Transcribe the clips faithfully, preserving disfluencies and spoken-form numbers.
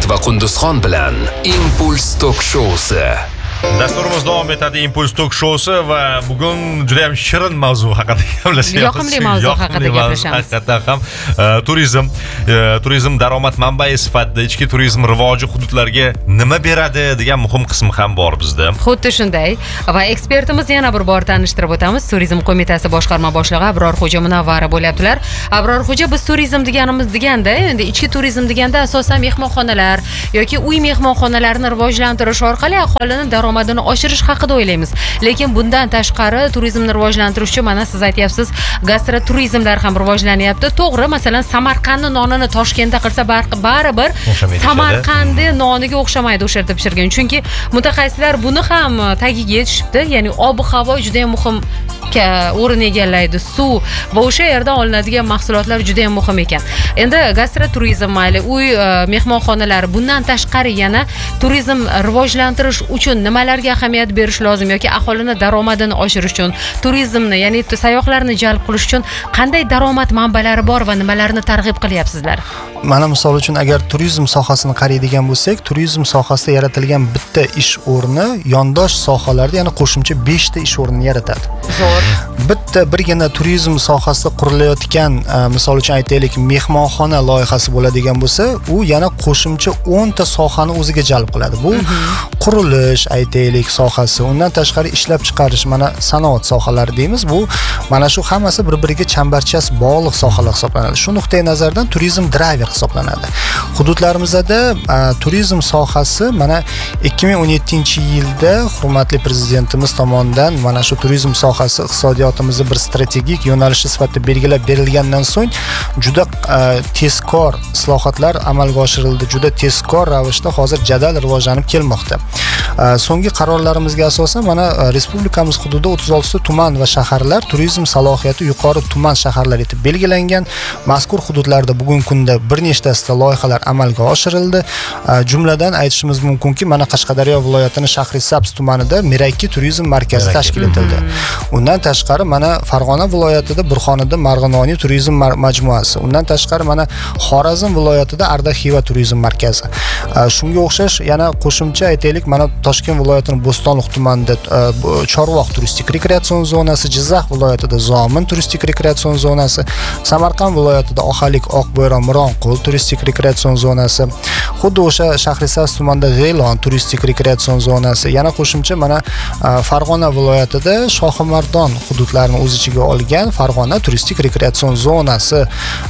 va Qunduzxon bilan Impuls Talk Show'si. Dasturimiz davom etadi. Impuls Talk Show'si va bugun juda ham shirin mavzu haqida gaplashyapmiz. Yoqimli mavzu haqida gaplashamiz. Haqiqatan ham turizm, turizm daromad manbai sifatida ichki turizm rivoji hududlarga nima beradi degan muhim qismi ham bor bizda. Xuddi shunday va ekspertimiz yana bir bor tanishtirib o'tamiz. Turizm qo'mitasi boshqarma boshlig'i Abrorxo'ja Munavvara bo'lyaptilar. Abrorxo'ja, biz turizm deganimiz deganda, endi ichki turizm deganda asosan mehmonxonalar yoki uy mehmonxonalarini rivojlantirish orqali aholini daromadini oshirish haqida o'ylaymiz. Lekin bundan tashqari turizmni rivojlantirish uchun mana siz aytyapsiz, gastroturizmlar ham rivojlanyapti. To'g'ri, masalan, Samarqandning nonini Toshkentda qilsa baribir Samarqandning noniga o'xshamaydi o'sha yerda pishirgan. Chunki mutaxassislar buni ham tagiga yetishibdi. Ya'ni ob-havo juda ham muhim o'rin egallaydi, suv va o'sha yerdan olinadigan mahsulotlar juda ham muhim ekan. Endi gastroturizm mayli, uy mehmonxonalari, bundan tashqari yana turizm rivojlantirish uchun nimalarga ahamiyat berish lozim yoki aholini daromadini oshirish uchun, turizmni, ya'ni sayyohlarni jalb qilish uchun qanday daromad manbalari bor va nimalarni targ'ib qilyapsizlar? Mana misol uchun agar turizm sohasini qaraydigan bo'lsak, turizm sohasida yaratilgan bitta ish o'rni yondosh sohalarda yana qo'shimcha besh ta ish o'rnini yaratadi. Zo'r. Bitta birgina turizm sohasida qurilayotgan, misol uchun aytaylik, mehmonxona loyihasi bo'ladigan bo'lsa, u yana qo'shimcha o'n ta sohani o'ziga jalb qiladi. Bu qurilish, aytaylik, sohasi, undan tashqari ishlab chiqarish, mana sanoat sohalari deymiz. Bu mana shu hammasi bir-biriga chambarchas bog'liq sohalar hisoblanadi. Shu nuqtai nazardan turizm driver hisoblanadi. Hududlarimizda turizm sohasi mana ikki ming o'n yettinchi yilda hurmatli prezidentimiz tomonidan mana shu turizm sohasi iqtisodiyotimizni bir strategik yo'nalishi sifatida belgilab berilgandan so'ng juda tezkor islohotlar amalga oshirildi. Juda tezkor ravishda hozir jadal rivojlanib kelmoqda. So'nggi qarorlarimizga asosan mana respublikamiz hududida o'ttiz olti ta tuman va shaharlar turizm salohiyati yuqori tuman shaharlar etib belgilangan. Mazkur hududlarda bugungi kunda bir nechtasida loyihalar amalga oshirildi. Jumladan aytishimiz mumkinki, mana Qashqadaryo viloyatining Shahrisabz tumanida Miraki turizm markazi tashkil etildi. Undan tashqari mana Farg'ona viloyatida Burxoniddin Marg'inoniy turizm majmuasi. Undan tashqari mana Xorazm viloyatida Ardaxiva turizm markazi. Shunga o'xshash yana qo'shimcha aytaylik, mana Toshkent viloyatining Bo'stonliq tumanida Chorvoq turistik rekreatsion zonasi, Jizzax viloyatida Zomin turistik rekreatsion zonasi, Samarqand viloyatida Oxalik, Oqbo'ron, Mironqul turistik rekreatsion zonasi, xuddi o'sha Shahrisabz tumanida G'eylon turistik rekreatsion zonasi, yana qo'shimcha mana Farg'ona viloyatida Shohimardon hududlarini o'z ichiga olgan Farg'ona turistik rekreatsion zonasi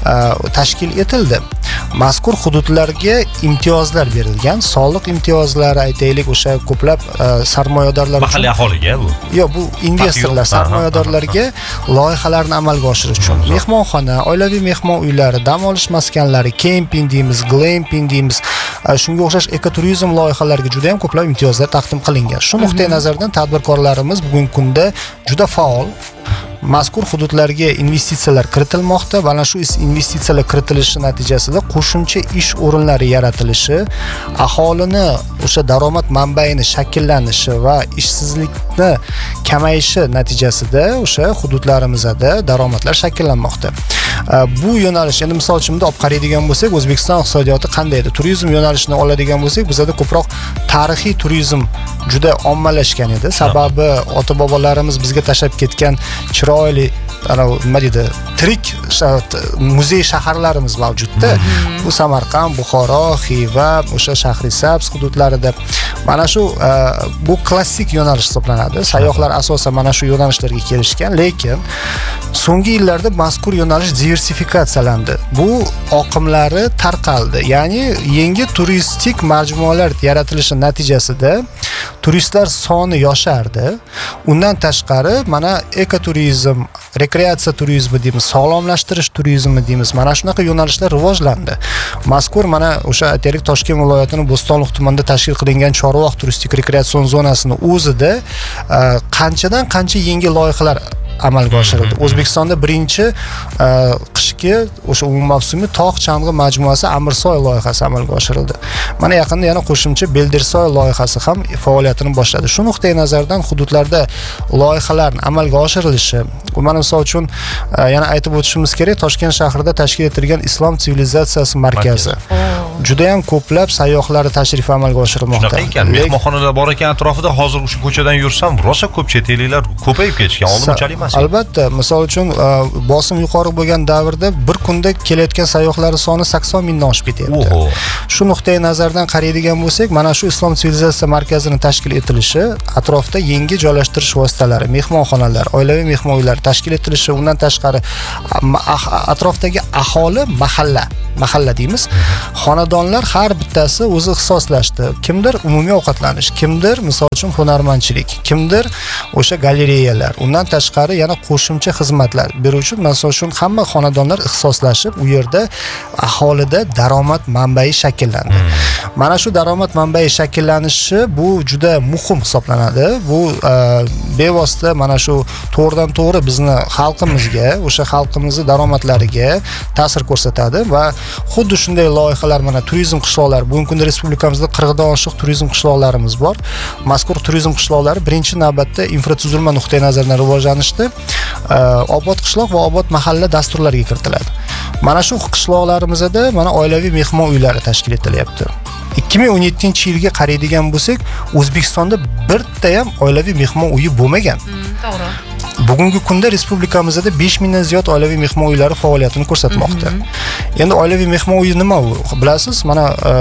tashkil etildi. Mazkur hududlarga imtiyozlar berilgan, soliq imtiyozlari aytaylik, o'sha ko'plab sarmoyadorlar uchun, mahalliy aholiga bu. Yo'q, bu investorlar, sarmoyadorlarga loyihalarni amalga oshirish uchun mehmonxona, oilaviy mehmon uylari, dam olish maskanlari, kemping deymiz, glamping deymiz, shunga o'xshash ekoturizm loyihalariga juda ham ko'plab imtiyozlar taqdim qilingan. Shu nuqtai nazardan tadbirkorlarimiz bugungi kunda juda faol. Mazkur hududlarga investitsiyalar kiritilmoqda. Mana shu investitsiyalar kiritilishi natijasida qo'shimcha ish o'rinlari yaratilishi, aholini o'sha daromad manbaini shakllanishi va ishsizlikni kamayishi natijasida o'sha hududlarimizda daromadlar shakllanmoqda. Bu yo'nalish, endi misol uchun olib qaraydigan bo'lsak, O'zbekiston iqtisodiyoti qanday edi? Turizm yo'nalishini oladigan bo'lsak, bizda ko'proq tarixiy turizm juda ommalashgan edi. Sababi ota-bobolarimiz bizga tashlab ketgan chiroyli, nima deydi, tirik muzey shaharlarimiz mavjudda. Bu Samarqand, Buxoro, Xiva, o'sha Shahrisabz hududlarida. Mana shu bu klassik yo'nalish hisoblanadi. Sayyohlar asosan mana shu yo'nalishlarga kelishgan, lekin so'nggi yillarda mazkur yo'nalish diversifikatsiyalandi. Bu oqimlari tarqaldi. Ya'ni yangi turistik majmualar yaratilishi natijasida turistlar soni yoshardi. Undan tashqari mana ekoturizm, rekreatsiya turizmi deymiz, sog'lomlashtirish turizmi deymiz. Mana shunaqa yo'nalishlar rivojlandi. Mazkur mana o'sha aytaylik Toshkent viloyatining Bo'stonliq tumanida tashkil qilingan Chorvoq turistik rekreatsion zonasini o'zida qanchadan qancha yangi loyihalar amalga oshirildi. O'zbekistonda birinchi qishki o'sha umum mavsumiy tog' chang'i majmuasi Amirsoy loyihasi amalga oshirildi. Mana yaqinda yana qo'shimcha Beldersoy loyihasi ham faoliyatini boshladi. Shu nuqtai nazardan hududlarda loyihalarning amalga oshirilishi, mana misol uchun yana aytib o'tishimiz kerak, Toshkent shahrida tashkil etilgan Islom sivilizatsiyasi markazi. juda ham ko'plab sayyohlar tashrif amalga oshirilmoqda. Shunaqa ekan, mehmonxonalar bor ekan atrofida, hozir o'sha ko'chadan yursam, rosa ko'p chet elliklar ko'payib ketishgan. Oldin unchalik emas. Albatta, misol uchun bosim yuqori bo'lgan davrda bir kunda kelayotgan sayyohlar soni sakson mingdan oshib ketyapti. Shu nuqtai nazardan qaraydigan bo'lsak, mana shu Islom sivilizatsiya markazining tashkil etilishi, atrofda yangi joylashtirish vositalari, mehmonxonalar, oilaviy mehmon uylari tashkil etilishi, undan tashqari atrofdagi aholi mahalla mahalla deymiz. Xonadonlar har bittasi o'zi ixtisoslashdi. Kimdir umumiy ovqatlanish, kimdir misol uchun hunarmandchilik, kimdir o'sha galereyalar. Undan tashqari yana qo'shimcha xizmatlar beruvchi, misol uchun hamma xonadonlar ixtisoslashib, u yerda aholida daromad manbai shakllandi. Mana shu daromad manbai shakllanishi bu juda muhim hisoblanadi. Bu bevosita mana shu to'g'ridan to'g'ri bizni xalqimizga, o'sha xalqimizning daromadlariga ta'sir ko'rsatadi va xuddi shunday loyihalar mana turizm qishloqlari, bugungi kunda respublikamizda qirq dan oshiq turizm qishloqlarimiz bor. Mazkur turizm qishloqlari birinchi navbatda infratuzilma nuqtai nazaridan rivojlanishda obod qishloq va obod mahalla dasturlariga kiritiladi. Mana shu qishloqlarimizda mana oilaviy mehmon uylari tashkil etilyapti. ikki ming o'n yettinchi yilga qaraydigan bo'lsak, O'zbekistonda birta ham oilaviy mehmon uyi bo'lmagan. To'g'ri. Bugungi kunda respublikamizda besh mingdan ziyod oilaviy mehmon uylari faoliyatini ko'rsatmoqda. Endi oilaviy mehmon uyi nima u? Bilasiz, mana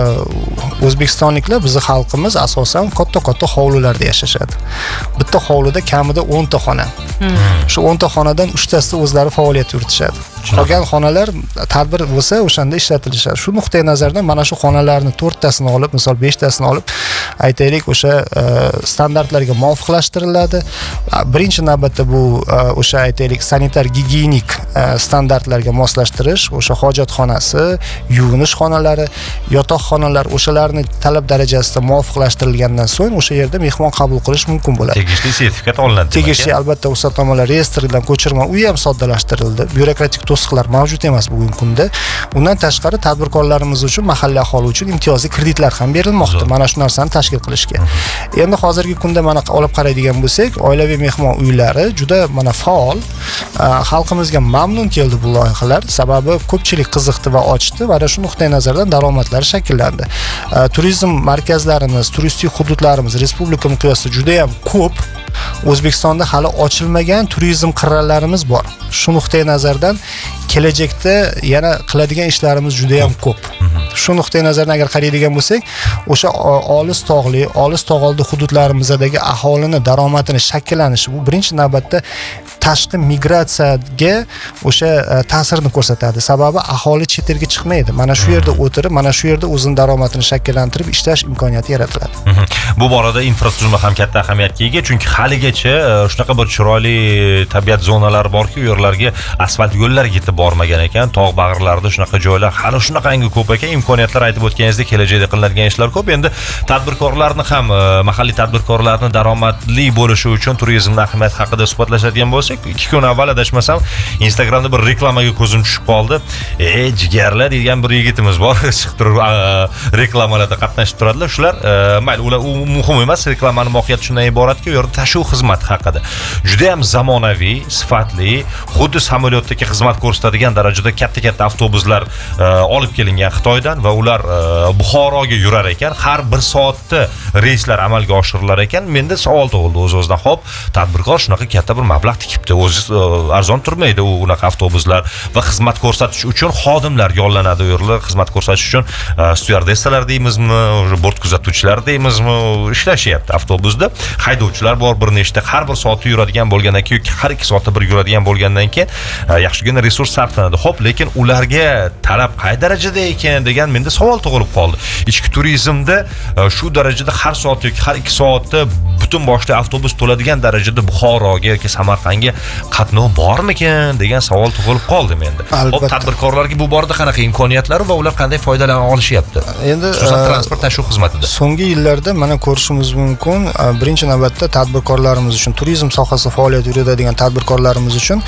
o'zbekistonliklar, bizning xalqimiz asosan katta-katta hovlilarda yashashadi. Bitta hovlida kamida o'n ta xona. Shu o'n ta xonadan uch tasida o'zlari faoliyat yuritishadi. Qolgan xonalar tadbir bo'lsa o'shanda ishlatilishadi. Shu nuqtai nazardan mana shu xonalarni to'rt tasini olib, misol besh tasini olib, aytaylik o'sha standartlarga muvofiqlashtiriladi. Birinchi navbatda bu o'sha aytaylik sanitar gigiyenik standartlarga moslashtirish, o'sha hojatxonasi, yuvinish xonalari, yotoqxonalar o'shalarni talab darajasida muvofiqlashtirilgandan so'ng o'sha yerda mehmon qabul qilish mumkin bo'ladi. Tegishli sertifikat olinadi. Tegishli albatta ruxsatnomalar reyestrdan ko'chirma, u ham soddalashtirildi. Byurokratik to'siqlar mavjud emas bugungi kunda. Undan tashqari tadbirkorlarimiz uchun, mahalliy aholi uchun imtiyozli kreditlar ham berilmoqda. Mana shu narsani tashkil qilishga. Endi hozirgi kunda mana olib qaraydigan bo'lsak, oilaviy mehmon uylari juda mana faol, xalqimizga mamnun keldi bu loyihalar. Sababi ko'pchilik qiziqdi va ochdi va shu nuqtai nazardan daromadlar shakllandi. Turizm markazlarimiz, turistik hududlarimiz respublika miqyosida juda ham ko'p. O'zbekistonda hali ochilmagan turizm qirralarimiz bor. Shu nuqtai nazardan kelajakda yana qiladigan ishlarimiz juda ham ko'p. Shu nuqtai nazardan agar qaraydigan bo'lsak, o'sha olis tog'li, olis tog'oldi hududlarimizdagi aholini daromadini shakllanishi bu birinchi navbatda tashqi migratsiyaga o'sha ta'sirini ko'rsatadi. Sababi aholi chet elga chiqmaydi. Mana shu yerda o'tirib, mana shu yerda o'zining daromadini shakllantirib ishlash imkoniyati yaratiladi. Bu borada infratuzilma ham katta ahamiyatga ega, chunki haligacha shunaqa bir chiroyli tabiat zonalari borki, u yerlarga asfalt yo'llar yetib bormagan ekan. Tog' bag'rlarida shunaqa joylar hali shunaqangi ko'p ekan. Imkoniyatlar aytib o'tganingizdek, kelajakda qilinadigan ishlar ko'p. Endi tadbirkorlarni ham, mahalliy tadbirkorlarning daromadli bo'lishi uchun turizmning ahamiyati haqida suhbatlashadigan bo'lsak, ikki kun avval adashmasam Instagramda bir reklamaga ko'zim tushib qoldi. Ey jigarlar degan bir yigitimiz bor, chiqib turib reklamalarda qatnashib turadilar. Shular mayli, ular u muhim emas, reklamaning mohiyati shundan iboratki, u yerda tashuv xizmati haqida. Juda ham zamonaviy, sifatli, xuddi samolyotdagi xizmat ko'rsatadigan darajada katta-katta avtobuslar olib kelingan Xitoydan va ular Buxoroga yurar ekan. Har bir soatda reyslar amalga oshirilar ekan. Menda savol tug'ildi o'z-o'zidan. Xo'p, tadbirkor shunaqa katta bir mablag' tikibdi. O'zi arzon turmaydi u unaqa avtobuslar va xizmat ko'rsatish uchun xodimlar yollanadi. U yerlar xizmat ko'rsatish uchun styuardessalar deymizmi, bort kuzatuvchilar deymizmi, ishlashyapti avtobusda. Haydovchilar bor bir nechta, har bir soatda yuradigan bo'lgandan keyin, har ikki soatda bir yuradigan bo'lgandan keyin yaxshigina resurs sarflanadi. Xo'p, lekin ularga talab qay darajada ekan degan menda savol tug'ilib qoldi. Ichki turizmda shu darajada har soat yoki har ikki soatda butun boshli avtobus to'ladigan darajada Buxoroga yoki Samarqandga qatnov bormikan degan savol tug'ilib qoldi menda. Xo'p, tadbirkorlarga bu borada qanaqa imkoniyatlari va ular qanday foydalana olishyapti? Endi transport tashuv xizmatida. So'nggi yillarda mana ko'rishimiz mumkin, birinchi navbatda tadbirkorlarimiz uchun, turizm sohasida faoliyat yuritadigan tadbirkorlarimiz uchun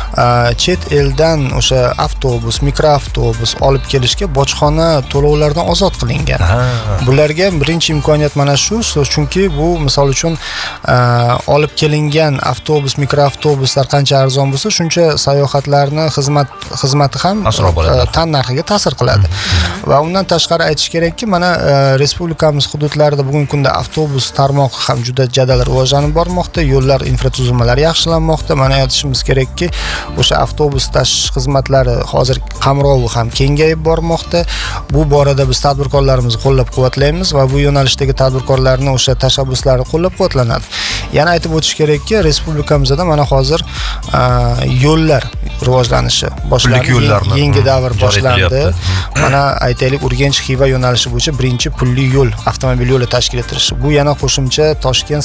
chet eldan o'sha avtobus, mikroavtobus olib kelishga bojxona to'lovlaridan ozod qilingan. Bularga birinchi imkoniyat mana shu, chunki bu misol uchun olib kelingan avtobus, mikroavtobus avtobuslar qancha arzon bo'lsa, shuncha sayohatlarni xizmat xizmati ham tan narxiga ta'sir qiladi. Va undan tashqari aytish kerakki, mana respublikamiz hududlarida bugungi kunda avtobus tarmog'i ham juda jadal rivojlanib bormoqda, yo'llar infratuzilmalari yaxshilanmoqda. Mana aytishimiz kerakki, o'sha avtobus tashish xizmatlari hozir qamrovi ham kengayib bormoqda. Bu borada biz tadbirkorlarimizni qo'llab-quvvatlaymiz va bu yo'nalishdagi tadbirkorlarning o'sha tashabbuslari qo'llab-quvvatlanadi. Yana aytib o'tish kerakki, respublikamizda mana hozir yo'llar rivojlanishi boshlandi. Yangi davr boshlandi. Mana aytaylik, Urganch Xiva yo'nalishi bo'yicha birinchi pulli yo'l, avtomobil yo'li tashkil etilishi. Bu yana qo'shimcha Toshkent